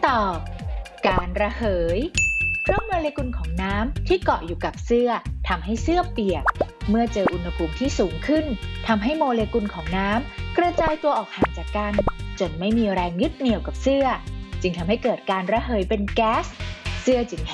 ตอบการระเหยเพราะโมเลกุลของน้ำที่เกาะอยู่กับเสื้อทำให้เสื้อเปียกเมื่อเจออุณหภูมิที่สูงขึ้นทำให้โมเลกุลของน้ำกระจายตัวออกห่างจากกันจนไม่มีแรงยึดเหนี่ยวกับเสื้อจึงทำให้เกิดการระเหยเป็นแก๊สเสื้อจึง